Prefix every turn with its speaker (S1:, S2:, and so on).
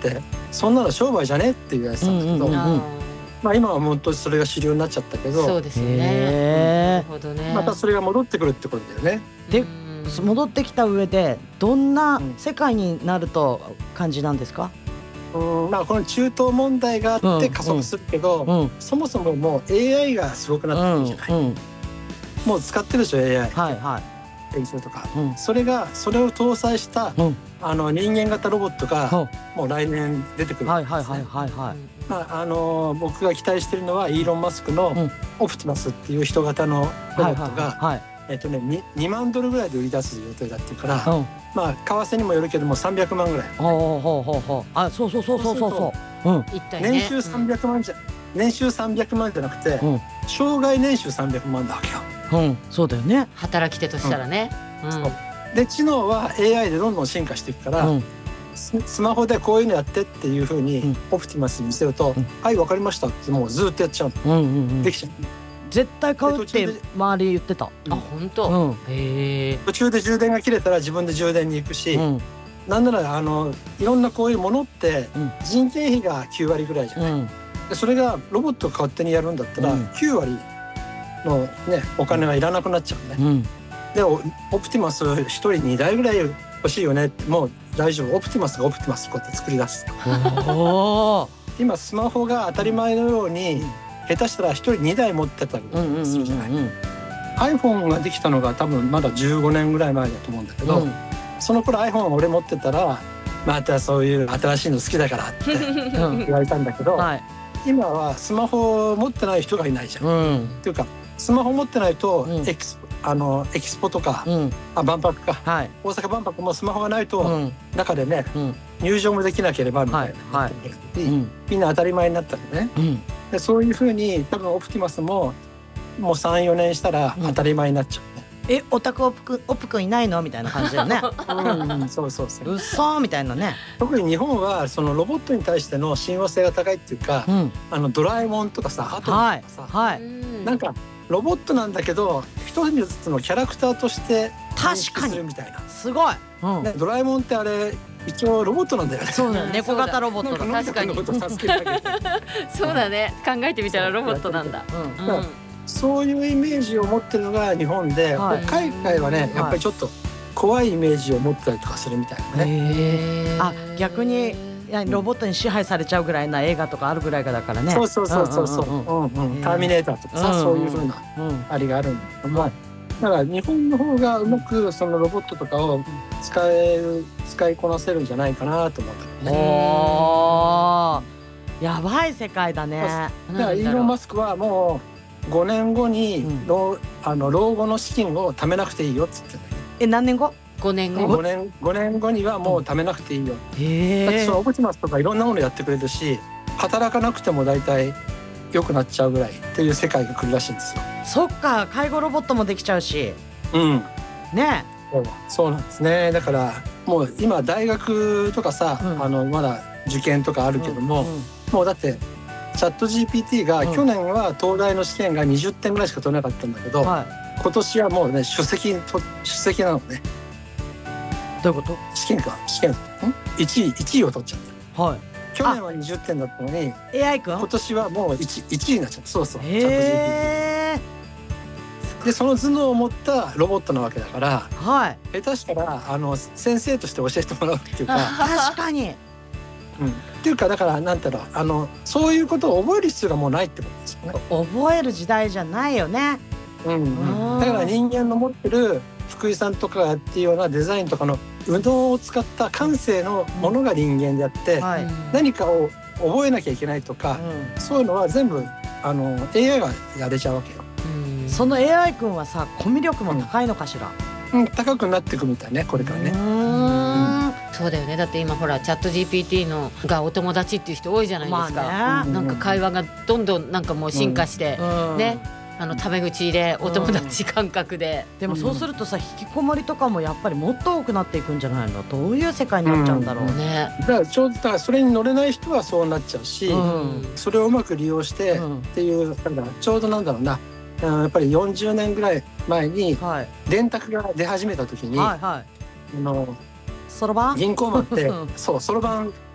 S1: ってそんなの商売じゃねって言われてたんだけど、まあ今は本当にそれが主流になっちゃったけど、
S2: そうですよね。なるほどね。
S1: またそれが戻ってくるってことだよね。
S3: で、戻ってきた上でどんな世界になると感じなんですか？
S1: まあこの中東問題があって加速するけど、そもそももう AI がすごくなってるんじゃない、もう使ってるでしょ AI、はいはい、編集とか、それを搭載した、人間型ロボットがもう来年出てくるんですね。僕が期待してるのはイーロン・マスクのオプティマスっていう人型のロボットが2万ドルぐらいで売り出す予定だっていうから、まあ為替にもよるけども300万ぐらい。
S3: あ、そうそうそうそうそう。
S1: 年収300万じゃなくて、生涯年収300万だわけよ。
S3: そうだよね。
S2: 働き手としたらね。
S1: で知能は AI でどんどん進化していくから、スマホでこういうのやってっていう風にオプティマスに見せると、はいわかりましたってもうずっとやっちゃうの。できちゃう。
S3: 絶対買うって周り言ってた。
S2: あ、本当。
S1: 途中で充電が切れたら自分で充電に行くし、なんならいろんなこういうものって人件費が9割ぐらいじゃない。でそれがロボットが勝手にやるんだったら9割のねお金はいらなくなっちゃうね。でオプティマス1人2台ぐらい欲しいよねって、もう大丈夫、オプティマスがオプティマスこうやって作り出す。今スマホが当たり前のように下手したら1人2台持ってたりするじゃない。iPhone ができたのが多分まだ15年ぐらい前だと思うんだけど、その頃 iPhone 俺持ってたらまたそういう新しいの好きだからって言われたんだけど、今はスマホ持ってない人がいないじゃん。っていうかスマホ持ってないとエキスポとか、万博か、大阪万博もスマホがないと中でね、入場もできなければみたいな、みんな当たり前になったのね。でそういうふうに多分オプティマスももう 3,4 年したら当たり前になっちゃうね。
S3: オタクオプくんいないのみたいな感じだよね。
S1: そうそうそう。
S3: うっそーみたいなね。
S1: 特に日本はそのロボットに対しての親和性が高いっていうか、ドラえもんとかさ、アトムとかさ、なんかロボットなんだけど一人ずつのキャラクターとして認識するみたいな。
S3: すごい。
S1: ドラえもんってあれ一応ロボットなんだよね。
S3: そうだよ、猫型ロボットだ。
S2: 確かに。そうだね。考えてみたらロボットなんだ。
S1: そういうイメージを持ってるのが日本で、海外はねやっぱりちょっと怖いイメージを持ったりとかするみたいなね。
S3: あ、逆にロボットに支配されちゃうぐらいな映画とかあるぐらいだからね。
S1: そうそうそうそうそう。ターミネーターとかさ、そういう風なあれがあるんだけども、だから日本の方がうまくそのロボットとかを使いこなせるんじゃないかなと思ったね。
S3: やばい世界だね。
S1: だからイーロン・マスクはもう5年後に老後の資金を貯めなくていいよっつって。
S3: 何年後
S2: ？5年後。
S1: 5年後にはもう貯めなくていいよ。だってそのオプティマスとかいろんなものやってくれるし、働かなくても大体良くなっちゃうぐらいっていう世界が来るらしいんですよ。
S3: そっか、介護ロボットもできちゃうし。ね。
S1: そうなんですね。だからもう今大学とかさ、まだ受験とかあるけども、もうだってチャット GPT が去年は東大の試験が20点ぐらいしか取れなかったんだけど、今年はもうね首席なのね。
S3: どういうこと？
S1: 試験1位を取っちゃった。去年は20点だったのに
S3: AI 君
S1: 今年はもう1位になっちゃった。そうそう。チャット GPT でその頭脳を持ったロボットなわけだから、下手したら先生として教えてもらうっていうか。
S3: 確かに。
S1: っていうかだからなんていうの、そういうことを覚える必要がもうないってことですよね。
S3: 覚える時代じゃないよね。
S1: だから人間の持ってる福井さんとかがやってるようなデザインとかの右脳を使った感性のものが人間であって、何かを覚えなきゃいけないとか、そういうのは全部AI がやれちゃうわけよ。
S3: その AI 君はさ、コミュ力も高いのかしら？
S1: 高くなっていくみたいね、これからね。
S2: そうだよね。だって今ほらチャット GPT がお友達っていう人多いじゃないですか。なんか会話がどんどんなんかもう進化してね、タメ口でお友達感覚で。
S3: でもそうするとさ、引きこもりとかもやっぱりもっと多くなっていくんじゃないの？どういう世界になっちゃうんだろうね。
S1: だからちょうどそれに乗れない人はそうなっちゃうし、それをうまく利用してっていう、ちょうどなんだろうな、やっぱり40年ぐらい前に電卓が出始めた時に、
S3: そろばん？
S1: 銀行マンってそうそろばん